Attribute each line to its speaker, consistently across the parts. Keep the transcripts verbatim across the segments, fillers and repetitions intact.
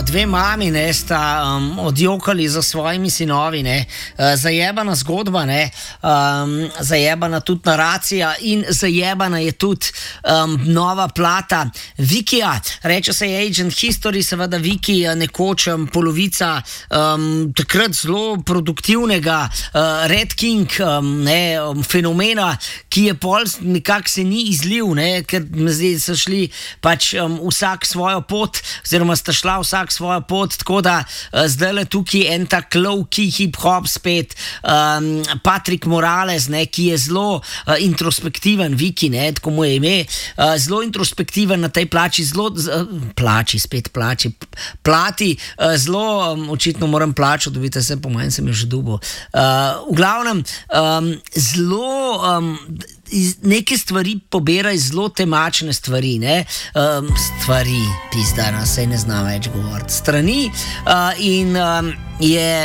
Speaker 1: dve mami, ne, sta um, odjokali za svojimi sinovi, ne, uh, zajebana zgodba, ne, um, zajebana tudi naracija in zajebana je tudi um, nova plata Vikija, reče se Agent History, seveda Viki je nekoč um, polovica um, takrat zelo produktivnega uh, Red King um, ne, um, fenomena, ki je pol nekako se ni izlil, ne, ker zdaj so šli pač um, vsak svojo pot, oziroma sta šla vsak svojo pot, tako da uh, zdaj le tukaj en tak low-key hip-hop spet, um, Patrick Morales, ne, ki je zelo uh, introspektiven, Viki, ne, tako mu je ime, uh, zelo introspektiven na tej plači, zelo, uh, plači, spet plači, plati, uh, zelo, um, očitno moram plačo dobiti, se po manj sem jo že dubo. Uh, v glavnem, um, zelo, um, iz neke stvari pobiraj, zelo temačne stvari, ne, um, stvari, pizdana, sej ne znam več govoriti, strani uh, in um, je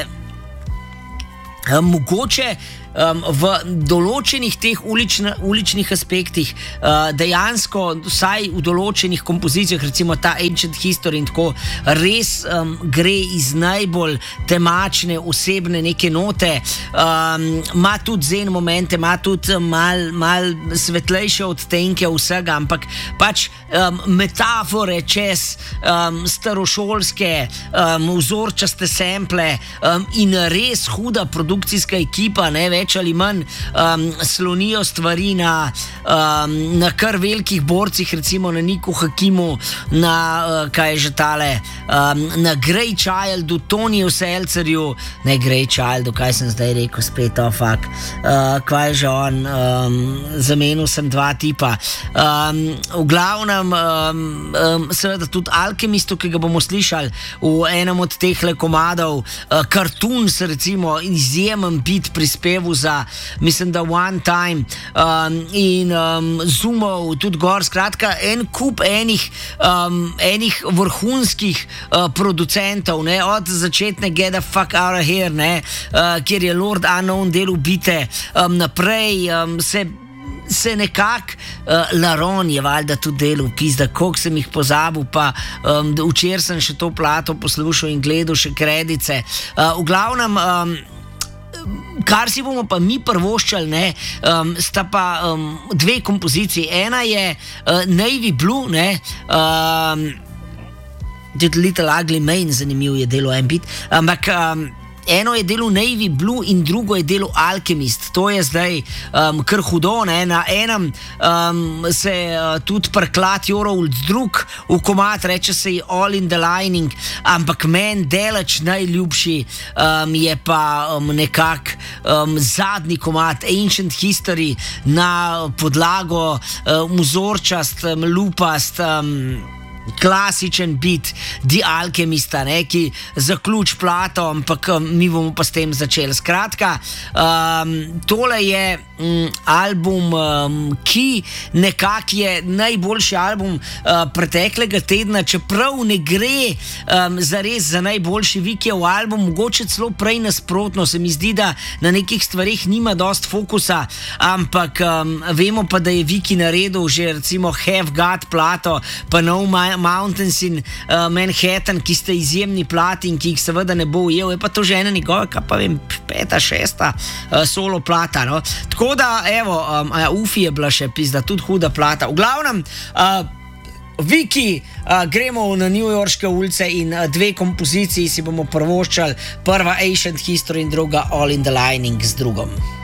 Speaker 1: um, mogoče Um, v določenih teh ulična, uličnih aspektih uh, dejansko, vsaj v določenih kompozicijah, recimo ta Ancient History in tako, res um, gre iz najbolj temačne, osebne neke note, ima um, tudi zen momente, ima tudi mal, mal svetlejše odtenke vsega, ampak pač um, metafore čez um, starošolske um, vzorčaste sample um, in res huda produkcijska ekipa, ne več ali manj um, slonijo stvari na, um, na kar velikih borcih, recimo na Niku Hakimu, na uh, kaj je že tale, um, na Grey Childu, Toniju Selcerju, ne Grey Childu, kaj sem zdaj rekel, spet oh fuck, uh, kaj je že on, um, zamenil sem dva tipa. Um, v glavnem, um, um, seveda tudi Alchemistu, ki ga bomo slišali v enem od teh komadov, uh, Cartoons, recimo, izjemen bit prispevu za, mislim, da One Time um, in um, Zoomov tudi gor, skratka, en kup enih, um, enih vrhunskih uh, producentov, ne, od začetne Get the Fuck Out of Here, ne, uh, kjer je Lord Unknown del ubite, um, naprej um, se se nekako, uh, Laron je valjda tudi delal, pizda, koliko sem jih pozabil, pa um, včeraj sem še to plato poslušal in gledal še kredice. Uh, v glavnem, um, kar si bomo pa mi prvoščali, ne, um, sta pa um, dve kompoziciji. Ena je uh, Navy Blue, ne, um, tudi Little Ugly Mane, zanimiv je delo en bit, ampak um, eno je delo Navy Blue in drugo je delo Alchemist. To je zdaj um, kar hudo, ne? Na enem um, se uh, tudi prklat Jorov drug v komad, reče se je All in the Lining, ampak meni deleč najljubši um, je pa um, nekak um, zadnji komad Ancient History na podlago um, vzorčast, um, lupast, um, klasičen bit The Alchemista, ne, ki zaključ plato, ampak um, mi bomo pa s tem začeli. Skratka, um, tole je um, album, um, ki nekak je najboljši album uh, preteklega tedna, čeprav ne gre um, zares za najboljši Vikijev album, mogoče celo prej nasprotno, se mi zdi, da na nekih stvarih nima dost fokusa, ampak um, vemo pa, da je Viki naredil že recimo Have Got plato, pa No Mountains in uh, Manhattan, ki sta izjemni plati in ki jih seveda ne bo ujel, je pa to že ena njegova, kaj pa vem, peta, šesta uh, solo plata, no. Tako da, evo, um, a, Ufi je bila še pizda, tudi huda plata. V glavnem, uh, Viki, uh, gremo na newyorške ulice in uh, dve kompoziciji si bomo prvoščali, prva Ancient History in druga All in the Lining z drugom.